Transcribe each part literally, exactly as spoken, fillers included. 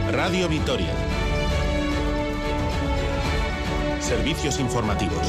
Radio Vitoria. Servicios informativos.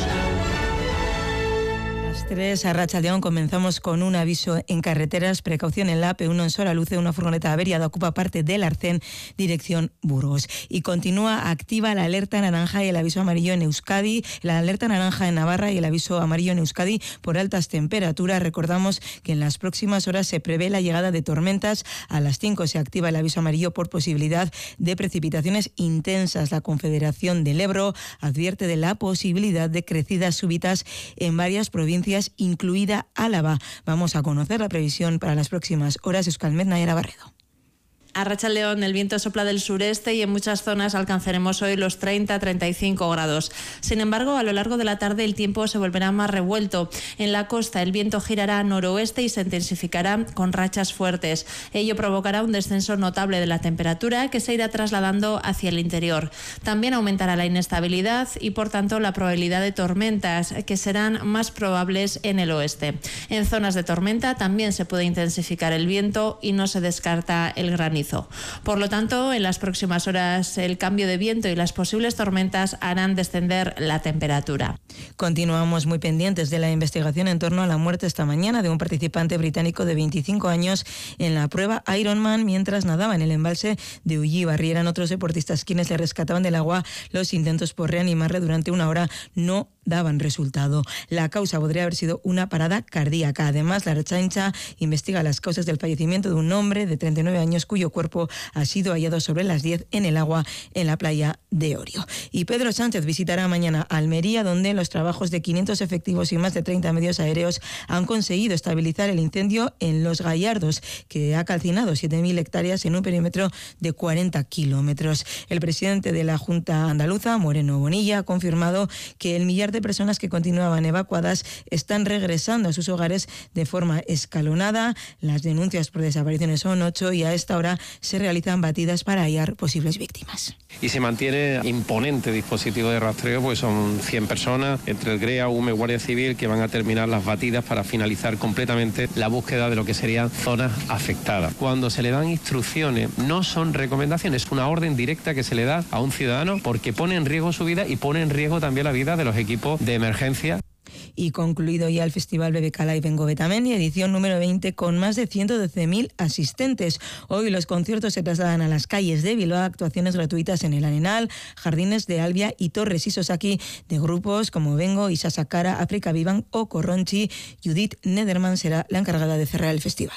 tres, Arratsaldeon, comenzamos con un aviso en carreteras. Precaución en la A P uno en Soraluce, una furgoneta averiada ocupa parte del Arcén, dirección Burgos. Y continúa activa la alerta naranja y el aviso amarillo en Euskadi, la alerta naranja en Navarra y el aviso amarillo en Euskadi por altas temperaturas. Recordamos que en las próximas horas se prevé la llegada de tormentas. A las cinco se activa el aviso amarillo por posibilidad de precipitaciones intensas. La Confederación del Ebro advierte de la posibilidad de crecidas súbitas en varias provincias, incluida Álava. Vamos a conocer la previsión para las próximas horas. Euskalmet, Nayara Barredo. Arratsaldeon, el viento sopla del sureste y en muchas zonas alcanzaremos hoy los treinta a treinta y cinco grados. Sin embargo, a lo largo de la tarde el tiempo se volverá más revuelto. En la costa el viento girará a noroeste y se intensificará con rachas fuertes. Ello provocará un descenso notable de la temperatura que se irá trasladando hacia el interior. También aumentará la inestabilidad y por tanto la probabilidad de tormentas, que serán más probables en el oeste. En zonas de tormenta también se puede intensificar el viento y no se descarta el granizo. Por lo tanto, en las próximas horas el cambio de viento y las posibles tormentas harán descender la temperatura. Continuamos muy pendientes de la investigación en torno a la muerte esta mañana de un participante británico de veinticinco años en la prueba Ironman mientras nadaba en el embalse de Ullibarri. Eran otros deportistas quienes le rescataban del agua. Los intentos por reanimarle durante una hora no daban resultado. La causa podría haber sido una parada cardíaca. Además, la Ertzaintza investiga las causas del fallecimiento de un hombre de treinta y nueve años cuyo cuerpo ha sido hallado sobre las diez en el agua en la playa de Orio. Y Pedro Sánchez visitará mañana Almería, donde los trabajos de quinientos efectivos y más de treinta medios aéreos han conseguido estabilizar el incendio en Los Gallardos, que ha calcinado siete mil hectáreas en un perímetro de cuarenta kilómetros. El presidente de la Junta Andaluza, Moreno Bonilla, ha confirmado que el millar de personas que continuaban evacuadas están regresando a sus hogares de forma escalonada. Las denuncias por desapariciones son ocho y a esta hora se realizan batidas para hallar posibles víctimas. Y se mantiene imponente dispositivo de rastreo, pues son cien personas entre el GREA, U M E, Guardia Civil, que van a terminar las batidas para finalizar completamente la búsqueda de lo que serían zonas afectadas. Cuando se le dan instrucciones, no son recomendaciones, es una orden directa que se le da a un ciudadano porque pone en riesgo su vida y pone en riesgo también la vida de los equipos de emergencia. Y concluido ya el Festival B B K Live en Govetamendi, edición número veinte, con más de ciento doce mil asistentes. Hoy los conciertos se trasladan a las calles de Bilbao, actuaciones gratuitas en el Arenal, Jardines de Albia y Torres Isosaki, de grupos como Vengo, Isa Sakara, África Vivan o Corronchi. Judith Nederman será la encargada de cerrar el festival.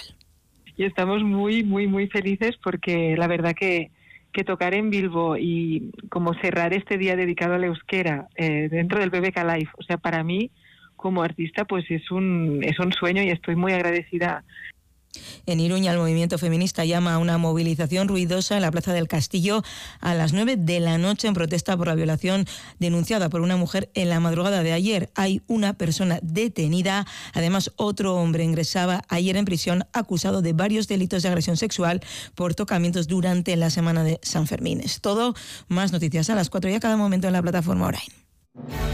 Y estamos muy, muy, muy felices porque la verdad que que tocar en Bilbo y como cerrar este día dedicado al euskera eh, dentro del B B K Live, o sea, para mí como artista pues es un es un sueño y estoy muy agradecida. En Iruña, el movimiento feminista llama a una movilización ruidosa en la Plaza del Castillo a las nueve de la noche en protesta por la violación denunciada por una mujer en la madrugada de ayer. Hay una persona detenida. Además, otro hombre ingresaba ayer en prisión acusado de varios delitos de agresión sexual por tocamientos durante la semana de San Fermín. Es todo. Más noticias a las cuatro y a cada momento en la plataforma Orain.